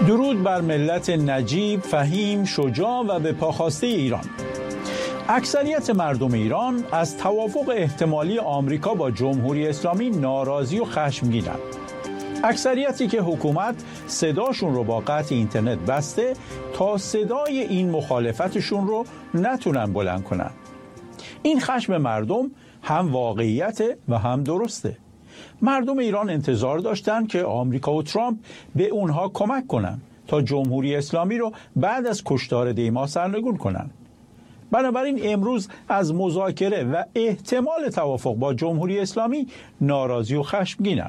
درود بر ملت نجیب، فهیم، شجاع و به پاخواسته ایران. اکثریت مردم ایران از توافق احتمالی آمریکا با جمهوری اسلامی ناراضی و خشمگینند. اکثریتی که حکومت صداشون رو با قطع اینترنت بسته تا صدای این مخالفتشون رو نتونن بلند کنن. این خشم مردم هم واقعیته و هم درسته. مردم ایران انتظار داشتن که آمریکا و ترامپ به اونها کمک کنن تا جمهوری اسلامی رو بعد از کشتار دیما سرنگون کنن. بنابراین امروز از مذاکره و احتمال توافق با جمهوری اسلامی ناراضی و خشمگینن.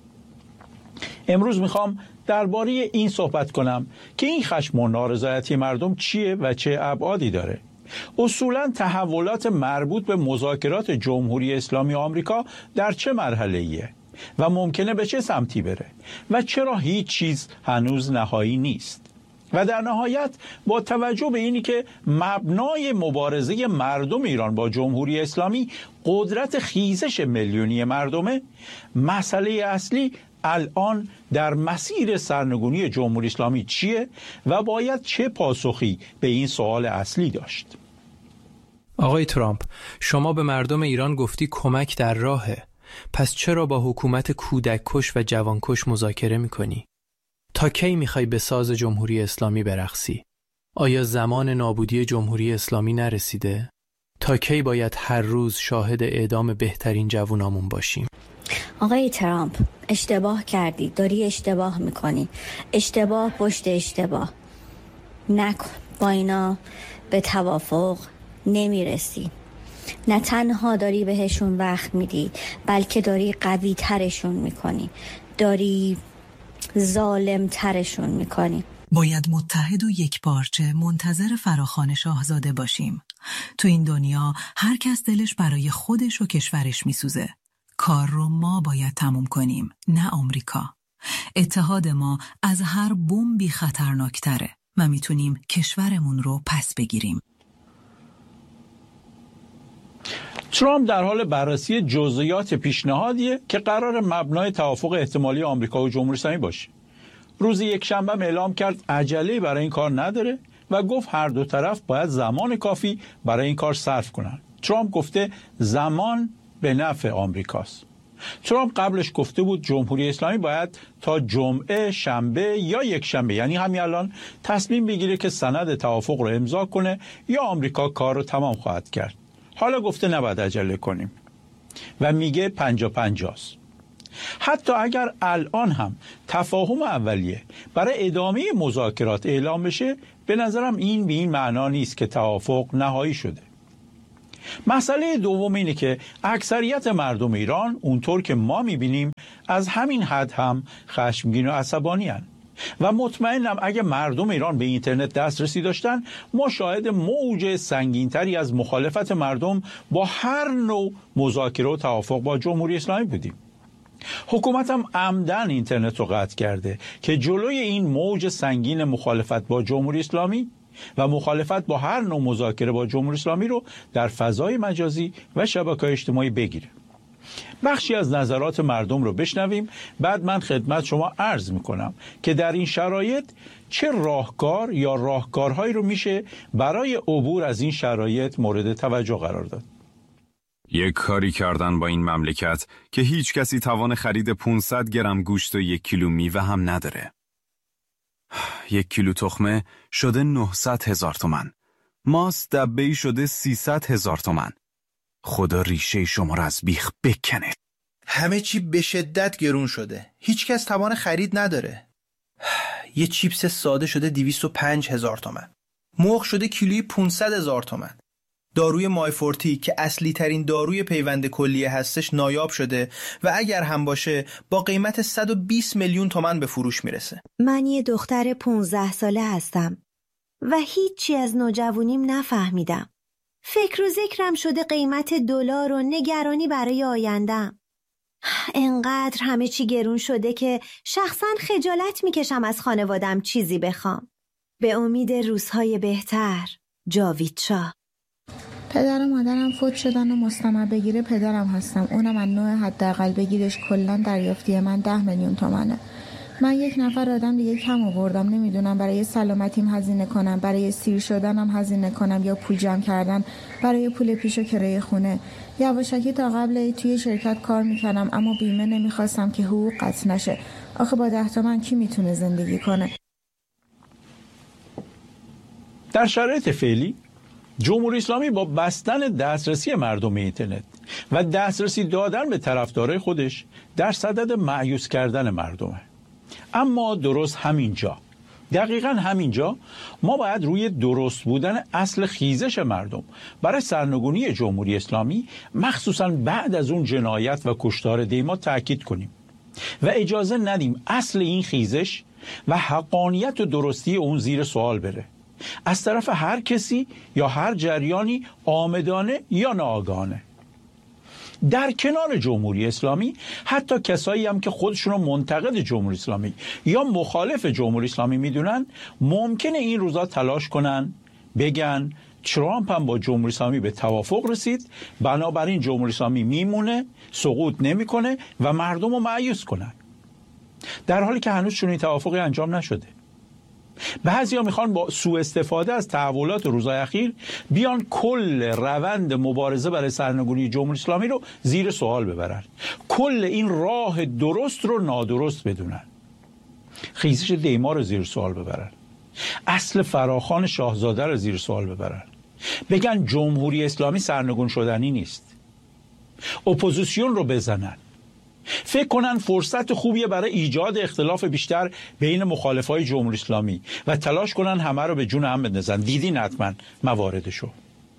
امروز میخوام درباره این صحبت کنم که این خشم و نارضایتی مردم چیه و چه ابعادی داره. اصولاً تحولات مربوط به مذاکرات جمهوری اسلامی آمریکا در چه مرحله‌ایه و ممکنه به چه سمتی بره و چرا هیچ چیز هنوز نهایی نیست. و در نهایت با توجه به اینی که مبنای مبارزه مردم ایران با جمهوری اسلامی قدرت خیزش میلیونی مردمه، مسئله اصلی الان در مسیر سرنگونی جمهوری اسلامی چیه و باید چه پاسخی به این سوال اصلی داشت؟ آقای ترامپ، شما به مردم ایران گفتی کمک در راهه. پس چرا با حکومت کودک کش و جوان کش مذاکره میکنی؟ تا کی میخوای به ساز جمهوری اسلامی برقصی؟ آیا زمان نابودی جمهوری اسلامی نرسیده؟ تا کی باید هر روز شاهد اعدام بهترین جوانامون باشیم؟ آقای ترامپ، اشتباه کردی، داری اشتباه میکنی. اشتباه پشت اشتباه نکن. با اینا به توافق نمیرسی. نه تنها داری بهشون وقت میدی، بلکه داری قوی ترشون میکنی، داری ظالم ترشون میکنی. باید متحد و یک پارچه منتظر فراخوان شاهزاده باشیم. تو این دنیا هر کس دلش برای خودش و کشورش میسوزه. کار رو ما باید تموم کنیم، نه آمریکا. اتحاد ما از هر بمبی خطرناکتره و میتونیم کشورمون رو پس بگیریم. ترامپ در حال بررسی جزئیات پیشنهادیه که قرار مبنای توافق احتمالی آمریکا و جمهوری اسلامی باشه. روز یکشنبه اعلام کرد عجله برای این کار نداره و گفت هر دو طرف باید زمان کافی برای این کار صرف کنن. ترامپ گفته زمان به نفع آمریکاست. ترامپ قبلش گفته بود جمهوری اسلامی باید تا جمعه، شنبه یا یک شنبه، یعنی همین الان، تصمیم بگیره که سند توافق رو امضا کنه یا آمریکا کار رو تمام خواهد کرد. حالا گفته نباید عجله کنیم و میگه 50-50 است. حتی اگر الان هم تفاهم اولیه برای ادامه مذاکرات اعلام بشه، به نظرم این به این معنا نیست که توافق نهایی شده. مسئله دوم اینه که اکثریت مردم ایران اونطور که ما میبینیم از همین حد هم خشمگین و عصبانی هستند و مطمئنم اگه مردم ایران به اینترنت دسترسی داشتن، ما شاهد موج سنگینتری از مخالفت مردم با هر نوع مذاکره و توافق با جمهوری اسلامی بودیم. حکومت هم عمدن اینترنت رو قطع کرده که جلوی این موج سنگین مخالفت با جمهوری اسلامی و مخالفت با هر نوع مذاکره با جمهوری اسلامی رو در فضای مجازی و شبکه‌های اجتماعی بگیره. بخشی از نظرات مردم رو بشنویم، بعد من خدمت شما عرض میکنم که در این شرایط چه راهکار یا راهکارهایی رو میشه برای عبور از این شرایط مورد توجه قرار داد. یک کاری کردن با این مملکت که هیچ کسی توان خرید 500 گرم گوشت و 1 کیلو میوه هم نداره. 1 کیلو تخمه شده 900,000 تومان. ماست دبه‌ای شده 300,000 تومان. خدا ریشه شما را از بیخ بکنه. همه چی به شدت گرون شده. هیچ کس توان خرید نداره. یه چیپس ساده شده 205,000 تومان. مرغ شده کیلویی 500,000 تومان. داروی مایفورتی که اصلی ترین داروی پیوند کلیه هستش نایاب شده و اگر هم باشه با قیمت 120 میلیون تومان به فروش میرسه. من یه دختر 15 ساله هستم و هیچی از نوجوانیم نفهمیدم. فکر و ذکرم شده قیمت دلار و نگرانی برای آیندم. انقدر همه چی گرون شده که شخصا خجالت میکشم از خانوادم چیزی بخوام. به امید روزهای بهتر. جاوید شاه. پدر و مادرم فوت شدن و مستمر بگیره پدرم هستم. اونم از نوع حداقل بگیرش کلا دریافتی من 10 میلیون تومنه. من یک نفر آدم دیگه کم آوردم. نمیدونم برای سلامتیم هزینه کنم، برای سیر شدنم هزینه کنم، یا پول جمع کردن برای پول پیش و کرایه خونه. یواشکی تا قبل توی شرکت کار میکنم، اما بیمه نمیخواستم که حقوق قطع نشه. آخه با 10 تومن کی میتونه زندگی کنه؟ در شرایط فعلی جمهوری اسلامی با بستن دسترسی مردم به اینترنت و دسترسی دادن به طرفدارای خودش در صدد مأیوس کردن مردمه. اما درست همینجا، دقیقاً همینجا ما باید روی درست بودن اصل خیزش مردم برای سرنگونی جمهوری اسلامی، مخصوصاً بعد از اون جنایت و کشتار دیما تأکید کنیم و اجازه ندیم اصل این خیزش و حقانیت و درستی اون زیر سوال بره از طرف هر کسی یا هر جریانی، آمدانه یا ناآگاهانه. در کنار جمهوری اسلامی حتی کسایی هم که خودشون رو منتقد جمهوری اسلامی یا مخالف جمهوری اسلامی میدونن، ممکنه این روزا تلاش کنن بگن ترامپ هم با جمهوری اسلامی به توافق رسید، بنابراین جمهوری اسلامی میمونه، سقوط نمیکنه و مردم رو مأیوس کنن، در حالی که هنوز چنین توافقی انجام نشده. بعضیا میخوان با سوء استفاده از تحولات روزهای اخیر بیان کل روند مبارزه برای سرنگونی جمهوری اسلامی رو زیر سوال ببرن، کل این راه درست رو نادرست بدونن، خیزش دیما رو زیر سوال ببرن، اصل فراخوان شاهزاده رو زیر سوال ببرن، بگن جمهوری اسلامی سرنگون شدنی نیست، اپوزیسیون رو بزنن، فکر کنن فرصت خوبیه برای ایجاد اختلاف بیشتر بین مخالفای جمهوری اسلامی و تلاش کنن همه رو به جون هم بندازن. دیدین حتما مواردشو.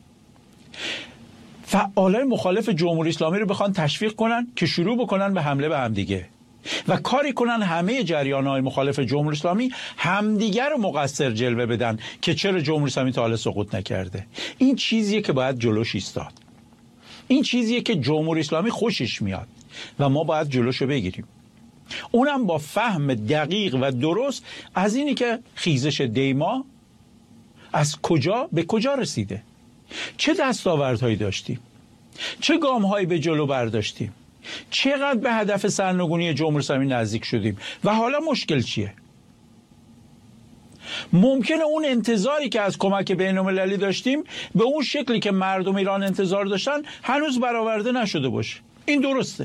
فعالای مخالف جمهوری اسلامی رو بخوان تشویق کنن که شروع بکنن به حمله به همدیگه و کاری کنن همه جریان‌های مخالف جمهوری اسلامی همدیگه رو مقصر جلوه بدن که چرا جمهوری اسلامی تا حالا سقوط نکرده. این چیزیه که باید جلوش ایستاد. این چیزیه که جمهوری اسلامی خوشش میاد و ما باید جلوشو بگیریم. اونم با فهم دقیق و درست از اینی که خیزش دیما از کجا به کجا رسیده، چه دستاوردهایی داشتیم، چه گامهایی به جلو برداشتیم، چقدر به هدف سرنگونی جمهوری اسلامی نزدیک شدیم و حالا مشکل چیه. ممکنه اون انتظاری که از کمک بین‌المللی داشتیم به اون شکلی که مردم ایران انتظار داشتن هنوز برآورده نشده باشه. این درسته.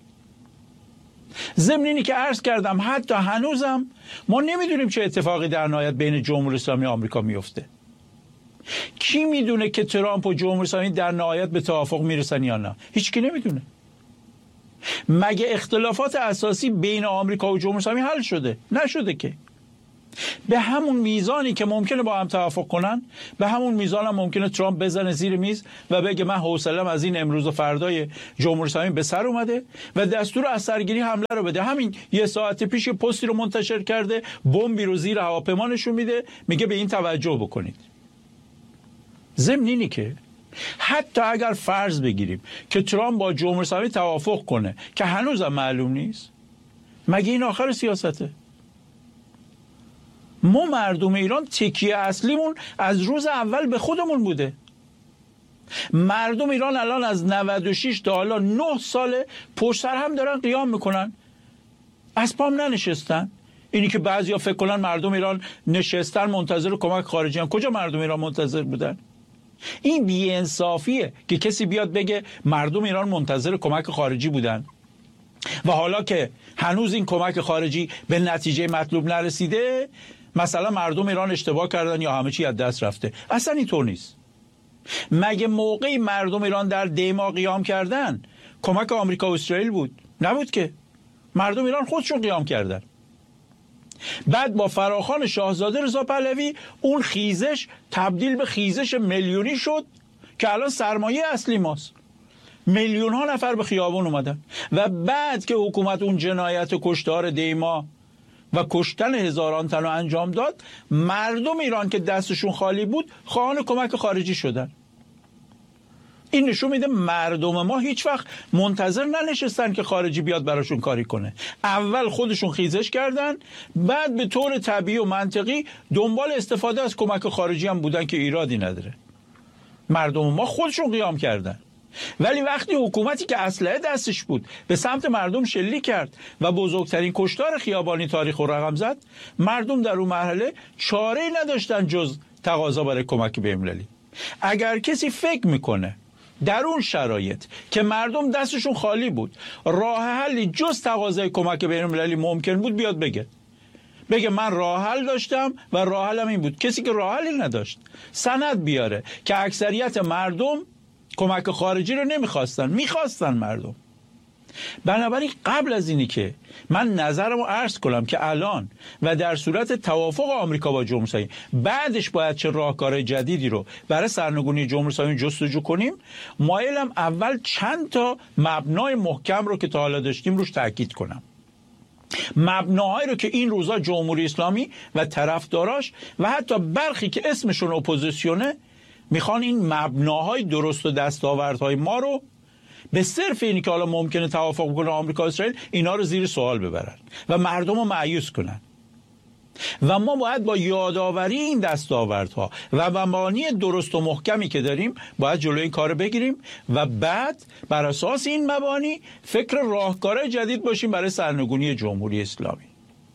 ضمن اینی که عرض کردم حتی هنوزم ما نمیدونیم چه اتفاقی در نهایت بین جمهوری اسلامی و آمریکا میفته. کی میدونه که ترامپ و جمهوری اسلامی در نهایت به توافق میرسن یا نه؟ هیچ کی نمیدونه. مگه اختلافات اساسی بین آمریکا و جمهوری اسلامی حل شده؟ نشده که. به همون میزانی که ممکنه با هم توافق کنن، به همون میزان هم ممکنه ترامپ بزنه زیر میز و بگه من حوصله‌ام از این امروز و فردای جمهوری اسلامی به سر اومده و دستور از سرگیری حمله رو بده. همین یه ساعت پیش پستی رو منتشر کرده، بمبی رو زیر هواپیما نشون میده، میگه به این توجه بکنید. ضمن اینی که حتی اگر فرض بگیریم که ترامپ با جمهوری اسلامی توافق کنه که هنوزم معلوم نیست، مگه این آخر سیاسته؟ ما مردم ایران تکیه اصلیمون از روز اول به خودمون بوده. مردم ایران الان از 96 تا حالا 9 ساله پشت سر هم دارن قیام میکنن، از پام ننشستن. اینی که بعضیا فکر کنن مردم ایران نشستن منتظر کمک خارجی ان، کجا مردم ایران منتظر بودن؟ این بی‌انصافیه که کسی بیاد بگه مردم ایران منتظر کمک خارجی بودن و حالا که هنوز این کمک خارجی به نتیجه مطلوب نرسیده مثلا مردم ایران اشتباه کردن یا همه چی از دست رفته. اصلا اینطور نیست. مگه موقعی مردم ایران در دیما قیام کردن کمک آمریکا و اسرائیل بود؟ نبود که. مردم ایران خودشون قیام کردن. بعد با فراخوان شاهزاده رضا پهلوی اون خیزش تبدیل به خیزش میلیونی شد که الان سرمایه اصلی ماست. میلیون ها نفر به خیابون اومدن و بعد که حکومت اون جنایت کشتار دیما و کشتن هزاران تن رو انجام داد، مردم ایران که دستشون خالی بود خواهان کمک خارجی شدن. این نشون میده مردم ما هیچ وقت منتظر ننشستن که خارجی بیاد براشون کاری کنه. اول خودشون خیزش کردن، بعد به طور طبیعی و منطقی دنبال استفاده از کمک خارجی هم بودن که ایرادی نداره. مردم ما خودشون قیام کردن. ولی وقتی حکومتی که اسلحه دستش بود به سمت مردم شلیک کرد و بزرگترین کشتار خیابانی تاریخ رو رقم زد، مردم در اون مرحله چاره‌ای نداشتن جز تقاضا برای کمک بین‌المللی. اگر کسی فکر میکنه در اون شرایط که مردم دستشون خالی بود راه حلی جز تقاضای کمک بین‌المللی ممکن بود، بیاد بگه من راه حل داشتم و راه حلم این بود. کسی که راه حلی نداشت سند بیاره که اکثریت مردم کمک خارجی رو میخواستن مردم. بنابراین قبل از اینی که من نظرمو عرض کنم که الان و در صورت توافق آمریکا با جمهوری اسلامی بعدش باید چه راهکار جدیدی رو برای سرنگونی جمهوری اسلامی جستجو کنیم، مایلم اول چند تا مبنای محکم رو که تا حالا داشتیم روش تاکید کنم. مبناهایی رو که این روزا جمهوری اسلامی و طرفداراش و حتی برخی که اسمشون اپوزیسیونه میخوان این مبناهای درست و دستاوردهای ما رو به صرف اینی که حالا ممکنه توافق بکنه آمریکا و اسرائیل اینا رو زیر سوال ببرن و مردم رو مایوس کنن. و ما باید با یادآوری این دستاوردها و مبانی درست و محکمی که داریم باید جلوی این کار بگیریم و بعد بر اساس این مبانی فکر راهکارهای جدید باشیم برای سرنگونی جمهوری اسلامی.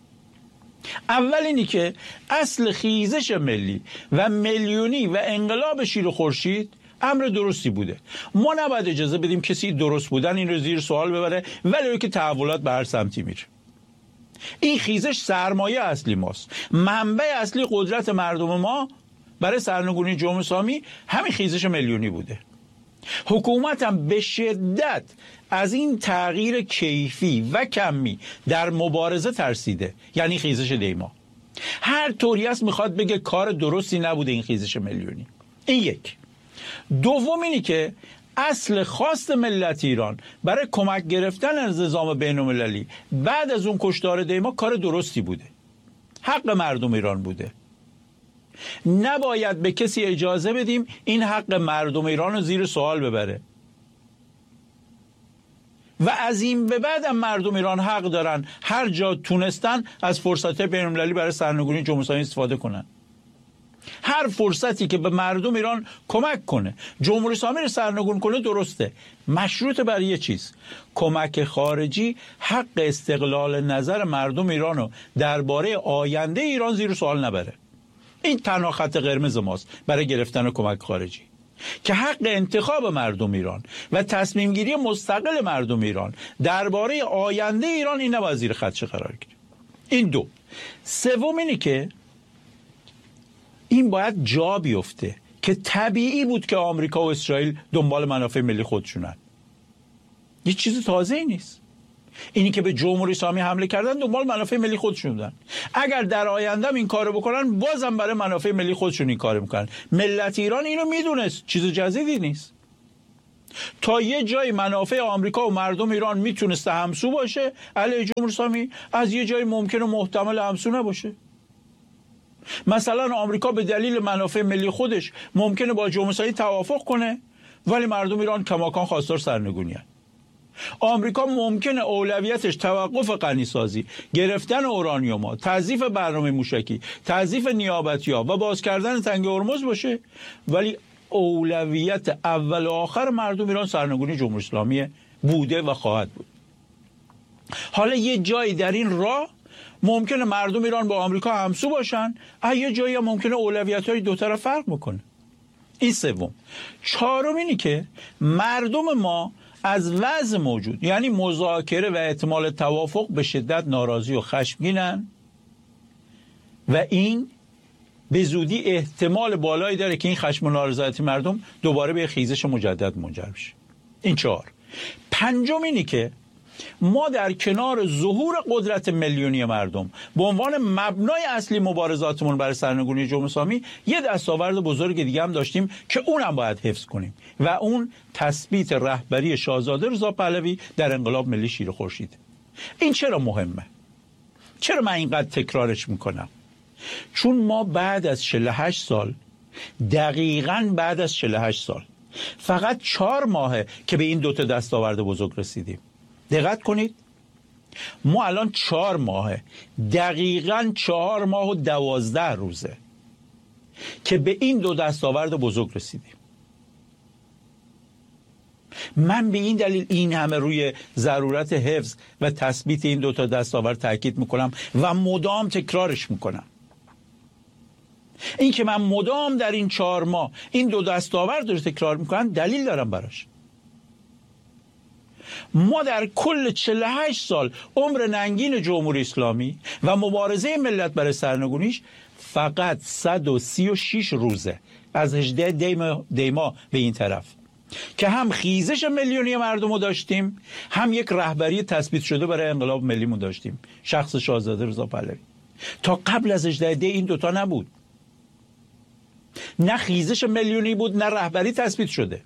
اول اینی که اصل خیزش ملی و میلیونی و انقلاب شیر و خورشید امر درستی بوده. ما نباید اجازه بدیم کسی درست بودن این رو زیر سوال ببره، ولی که تحولات به هر سمتی میره. این خیزش سرمایه اصلی ماست. منبع اصلی قدرت مردم ما برای سرنگونی جمهوری اسلامی همین خیزش میلیونی بوده. حکومت هم به شدت از این تغییر کیفی و کمی در مبارزه ترسیده، یعنی خیزش دیما. هر طوری است میخواد بگه کار درستی نبوده این خیزش میلیونی. این یک. دوم اینی که اصل خواست ملت ایران برای کمک گرفتن از نظام بین‌المللی بعد از اون کشتار دیما کار درستی بوده، حق مردم ایران بوده. نباید به کسی اجازه بدیم این حق مردم ایران رو زیر سوال ببره و از این به بعد هم مردم ایران حق دارن هر جا تونستن از فرصت بین‌المللی برای سرنگونی جمهوری اسلامی استفاده کنن. هر فرصتی که به مردم ایران کمک کنه، جمهوری اسلامی رو سرنگون کنه درسته، مشروط بر یه چیز: کمک خارجی حق استقلال نظر مردم ایران رو درباره آینده ایران زیر سوال نبره. این تنها خط قرمز ماست برای گرفتن کمک خارجی، که حق انتخاب مردم ایران و تصمیم گیری مستقل مردم ایران درباره آینده ایران این نباید زیر خدشه قرار گیره. این دو. سوم اینی که این باید جا بیفته که طبیعی بود که آمریکا و اسرائیل دنبال منافع ملی خودشونن. یه چیز تازه‌ای نیست. اینی که به جمهوری اسلامی حمله کردن دنبال منافع ملی خودشون بودن. اگر در آینده این کارو بکنن بازم برای منافع ملی خودشون این کارو میکنن. ملت ایران اینو میدونست، چیز جدیدی نیست. تا یه جای منافع آمریکا و مردم ایران میتونسته همسو باشه علیه جمهوری اسلامی، از یه جای ممکنه محتمل همسو نباشه. مثلا آمریکا به دلیل منافع ملی خودش ممکنه با جمهوری اسلامی توافق کنه ولی مردم ایران کماکان خواستار سرنگونی هست. آمریکا ممکنه اولویتش توقف غنیسازی، گرفتن اورانیوم، تضعیف برنامه موشکی، تضعیف نیابتی‌ها و باز کردن تنگه هرمز باشه، ولی اولویت اول و آخر مردم ایران سرنگونی جمهوری اسلامی بوده و خواهد بود. حالا یه جایی در این راه ممکنه مردم ایران با آمریکا همسو باشن، یه جایی هم ممکنه اولویت‌های دو طرف فرق بکنه. این سوم. چهارم اینی که مردم ما از وضع موجود، یعنی مذاکره و احتمال توافق، به شدت ناراضی و خشمگینن و این به زودی احتمال بالایی داره که این خشم و نارضایتی مردم دوباره به خیزش مجدد منجر بشه. این چهار. پنجم اینی که ما در کنار ظهور قدرت میلیونی مردم به عنوان مبنای اصلی مبارزاتمون برای سرنگونی جمهوری اسلامی یه دستاورد بزرگ دیگه هم داشتیم که اونم باید حفظ کنیم و اون تثبیت رهبری شاهزاده رضا پهلوی در انقلاب ملی شیر و خورشید. این چرا مهمه؟ چرا من اینقدر تکرارش میکنم؟ چون ما بعد از 48 سال، دقیقاً بعد از 48 سال، فقط 4 ماهه که به این دوتا دستاورد بزرگ رسیدیم. دقت کنید، ما الان 4 ماهه، دقیقاً 4 ماه و 12 روزه که به این دو دستاورد بزرگ رسیدیم. من به این دلیل این همه روی ضرورت حفظ و تثبیت این دوتا دستاورد تاکید میکنم و مدام تکرارش میکنم. این که من مدام در این 4 ماه این دو دستاورد رو تکرار میکنم دلیل دارم براش. ما در کل 48 سال عمر ننگین جمهوری اسلامی و مبارزه ملت برای سرنگونیش فقط 136 روزه از 18 دیما به این طرف که هم خیزش میلیونی مردم رو داشتیم، هم یک رهبری تثبیت شده برای انقلاب ملیمون داشتیم، شخص شاهزاده رضا پهلوی. تا قبل از 18 این دوتا نبود، نه خیزش میلیونی بود نه رهبری تثبیت شده.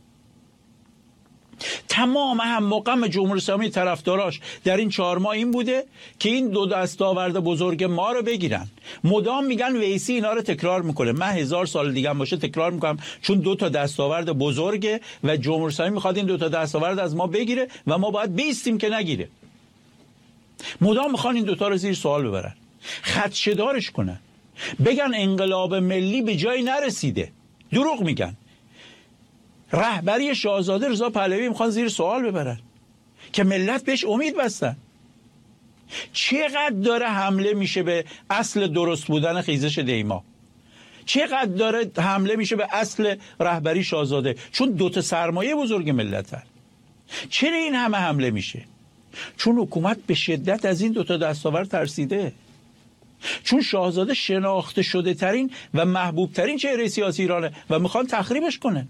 تمام هم مقام جمهوری اسلامی طرفداراش در این 4 ماه این بوده که این دو دستاورد بزرگ ما رو بگیرن. مدام میگن ویسی اینا رو تکرار میکنه. من 1000 سال دیگه هم باشه تکرار میکنم، چون 2 تا دستاورد بزرگه و جمهوری اسلامی میخواد این 2 تا دستاورد از ما بگیره و ما باید بیستیم که نگیره. مدام میخوان این 2 تا رو زیر سوال ببرن، خدشه‌دارش کنن، بگن انقلاب ملی به جایی نرسیده. دروغ میگن. رهبری شاهزاده رضا پهلوی میخوان زیر سوال ببرن که ملت بهش امید بستن. چقدر داره حمله میشه به اصل درست بودن خیزش دیما، چقدر داره حمله میشه به اصل رهبری شاهزاده، چون 2 تا سرمایه بزرگ ملت هست. چرا این همه حمله میشه؟ چون حکومت به شدت از این 2 تا دستاورد ترسیده، چون شاهزاده شناخته شده ترین و محبوب ترین چهره سیاسی ایرانه و میخوان تخریبش کنن.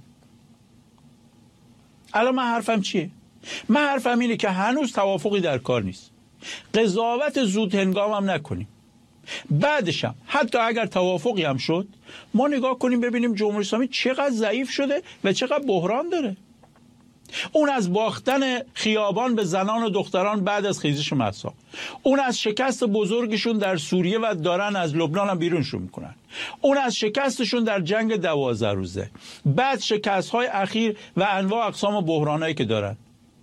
الان من حرفم چیه؟ من حرفم اینه که هنوز توافقی در کار نیست. قضاوت زود هنگام هم نکنیم. بعدش هم حتی اگر توافقی هم شد، ما نگاه کنیم ببینیم جمهوری اسلامی چقدر ضعیف شده و چقدر بحران داره. اون از باختن خیابان به زنان و دختران بعد از خیزش مهسا، اون از شکست بزرگشون در سوریه و دارن از لبنان هم بیرونشون میکنن، اون از شکستشون در جنگ 12 روزه، بعد شکست‌های اخیر و انواع اقسام بحرانایی که دارن.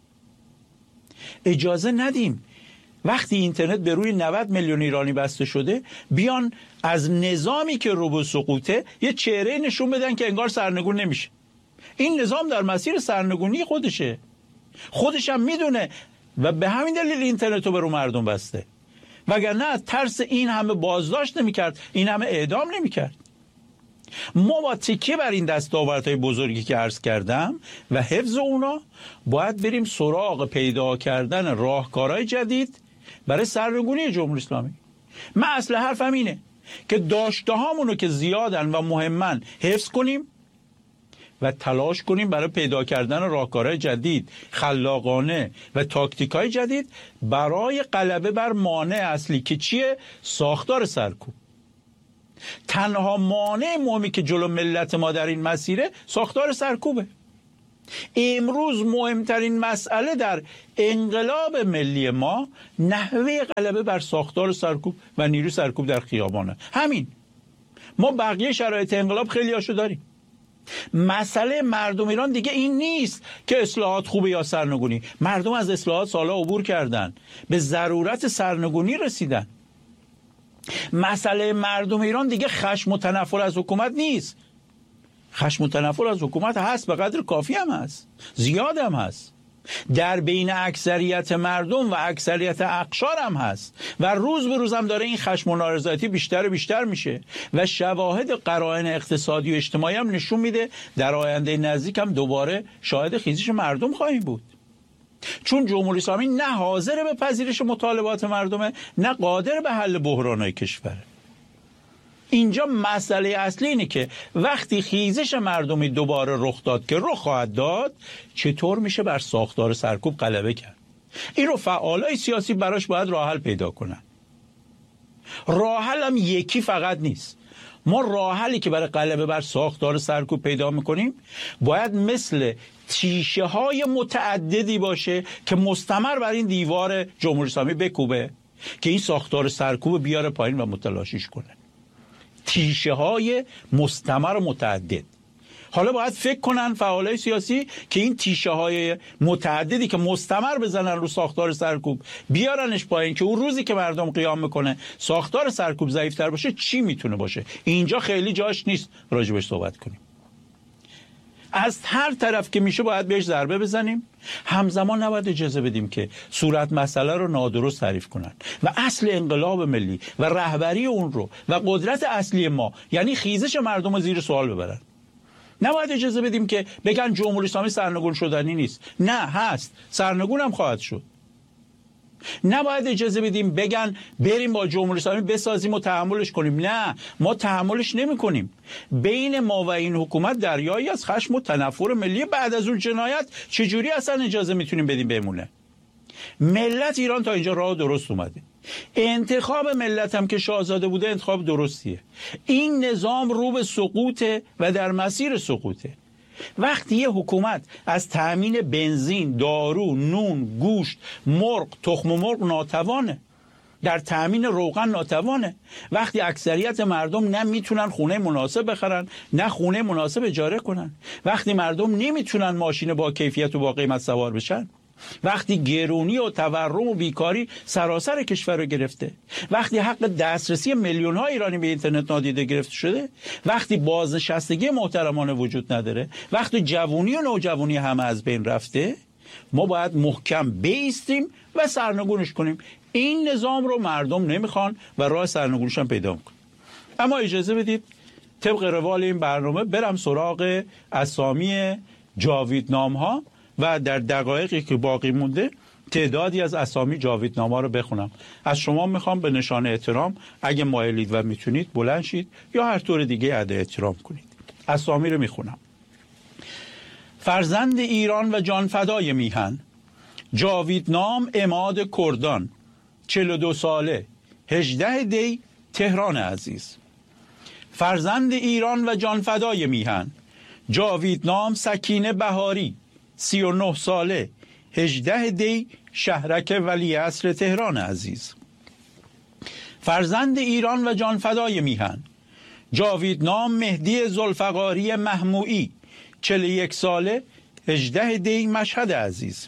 اجازه ندیم وقتی اینترنت به روی 90 میلیون ایرانی بسته شده بیان از نظامی که رو به سقوطه یه چهره نشون بدن که انگار سرنگون نمیشه. این نظام در مسیر سرنگونی خودشه، خودش هم میدونه و به همین دلیل اینترنت رو به رو مردم بسته، وگرنه ترس این همه بازداشت نمی‌کرد، این همه اعدام نمی‌کرد. ما با تکیه بر این دستاوردهای بزرگی که عرض کردم و حفظ اونا باید بریم سراغ پیدا کردن راهکارهای جدید برای سرنگونی جمهوری اسلامی. من اصل حرفم اینه که داشته‌هامونو که زیادن و مهمن حفظ کنیم و تلاش کنیم برای پیدا کردن راهکارهای جدید، خلاقانه و تاکتیک‌های جدید برای غلبه بر مانع اصلی که چیه؟ ساختار سرکوب. تنها مانع مهمی که جلو ملت ما در این مسیره ساختار سرکوبه. امروز مهمترین مسئله در انقلاب ملی ما نحوه غلبه بر ساختار سرکوب و نیروی سرکوب در خیابانه. همین. ما بقیه شرایط انقلاب خیلی هاشو داریم. مسئله مردم ایران دیگه این نیست که اصلاحات خوبه یا سرنگونی. مردم از اصلاحات سالا عبور کردن، به ضرورت سرنگونی رسیدن. مسئله مردم ایران دیگه خشم و تنفر از حکومت نیست. خشم و تنفر از حکومت هست، به قدر کافی هم هست، زیاد هم هست، در بین اکثریت مردم و اکثریت اقشار هم هست و روز به روز هم داره این خشم و نارضایتی بیشتر و بیشتر میشه و شواهد قرائن اقتصادی و اجتماعی هم نشون میده در آینده نزدیک هم دوباره شاهد خیزش مردم خواهیم بود، چون جمهوری اسلامی نه حاضر به پذیرش مطالبات مردمه نه قادر به حل بحرانهای کشوره. اینجا مسئله اصلی اینه که وقتی خیزش مردمی دوباره رخ داد که رخ خواهد داد، چطور میشه بر ساختار سرکوب غلبه کرد. این رو فعالای سیاسی براش باید راه حل پیدا کنن. راه حل هم یکی فقط نیست. ما راه حلی که برای غلبه بر ساختار سرکوب پیدا میکنیم باید مثل تیشه های متعددی باشه که مستمر بر این دیوار جمهوری اسلامی بکوبه که این ساختار سرکوب بیاره پایین و متلاشیش کنه. تیشه های مستمر و متعدد. حالا باید فکر کنن فعالای سیاسی که این تیشه های متعددی که مستمر بزنن رو ساختار سرکوب بیارنش پایین که اون روزی که مردم قیام میکنه ساختار سرکوب ضعیف‌تر باشه چی میتونه باشه. اینجا خیلی جاش نیست راجبش صحبت کنیم. از هر طرف که میشه باید بهش ضربه بزنیم. همزمان نباید اجازه بدیم که صورت مسئله رو نادرست تعریف کنن و اصل انقلاب ملی و رهبری اون رو و قدرت اصلی ما یعنی خیزش مردم رو زیر سوال ببرن. نباید اجازه بدیم که بگن جمهوری اسلامی سرنگون شدنی نیست. نه هست، سرنگون هم خواهد شد. نباید اجازه بدیم بگن بریم با جمهوری اسلامی بسازیم و تحملش کنیم. نه، ما تحملش نمی کنیم. بین ما و این حکومت دریایی از خشم و تنفر ملی بعد از اون جنایت چجوری اصلا اجازه میتونیم بدیم بمونه؟ ملت ایران تا اینجا راه درست اومده. انتخاب ملت هم که شاهزاده بوده انتخاب درستیه. این نظام رو به سقوطه و در مسیر سقوطه. وقتی یه حکومت از تأمین بنزین، دارو، نون، گوشت، مرغ، تخم مرغ ناتوانه، در تأمین روغن ناتوانه، وقتی اکثریت مردم نه میتونن خونه مناسب بخرن نه خونه مناسب اجاره کنن، وقتی مردم نمیتونن ماشین با کیفیت و با قیمت سوار بشن، وقتی گرونی و تورم و بیکاری سراسر کشور رو گرفته، وقتی حق دسترسی میلیون ها ایرانی به اینترنت نادیده گرفته شده، وقتی بازنشستگی محترمانه وجود نداره، وقتی جوونی و نوجوانی همه از بین رفته، ما باید محکم بایستیم و سرنگونش کنیم. این نظام رو مردم نمیخوان و راه سرنگونش هم پیدا میکنن. اما اجازه بدید طبق روال این برنامه برم سراغ اسامی جاویدنام ها و در دقایقی که باقی مونده تعدادی از اسامی جاویدنامه‌ها رو بخونم. از شما میخوام به نشان احترام اگه مایلید و میتونید بلند شید یا هر طور دیگه ادای احترام کنید. اسامی رو میخونم. فرزند ایران و جانفدای میهن، جاویدنام عماد کردان، 42 ساله، 18 دی، تهران عزیز. فرزند ایران و جانفدای میهن، جاویدنام سکینه بهاری، 39 ساله، 18 دی، شهرک ولیعصر تهران عزیز. فرزند ایران و جانفدای میهن، جاویدنام مهدی ذوالفقاری محموعی، 41 ساله، 18 دی، مشهد عزیز.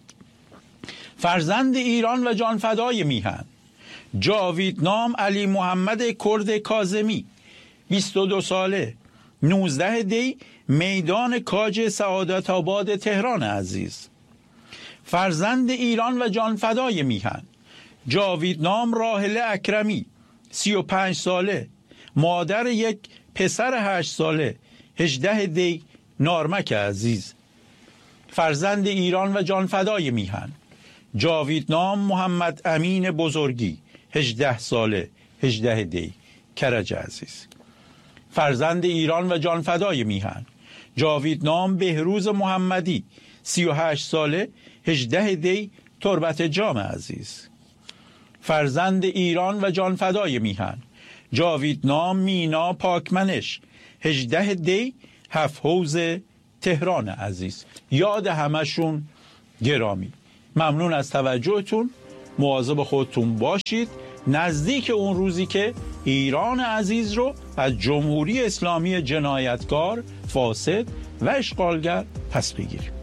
فرزند ایران و جانفدای میهن، جاویدنام علی محمد کرد کاظمی، 22 ساله، 19 دی، میدان کاج سعادت آباد تهران عزیز. فرزند ایران و جانفدای میهن، جاویدنام راحله اکرمی، 35 ساله، مادر یک پسر 8 ساله، 18 دی، نارمک عزیز. فرزند ایران و جانفدای میهن، جاویدنام محمد امین بزرگی، 18 ساله، 18 دی، کرج عزیز. فرزند ایران و جانفدای میهن، جاویدنام بهروز محمدی، 38 ساله، 18 دی، تربت جام عزیز. فرزند ایران و جانفدای میهن، جاویدنام مینا پاکمنش، 18 دی، هفت حوض تهران عزیز. یاد همشون گرامی. ممنون از توجهتون. مواظب خودتون باشید. نزدیک اون روزی که ایران عزیز رو از جمهوری اسلامی جنایتکار، فاسد و اشغالگر پس بگیریم.